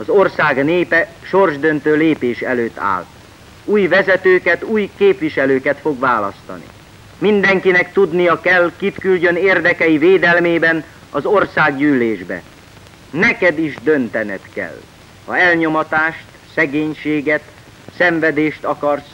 Az ország népe sorsdöntő lépés előtt áll. Új vezetőket, új képviselőket fog választani. Mindenkinek tudnia kell, kit küldjön érdekei védelmében az országgyűlésbe. Neked is döntened kell. Ha elnyomatást, szegénységet, szenvedést akarsz,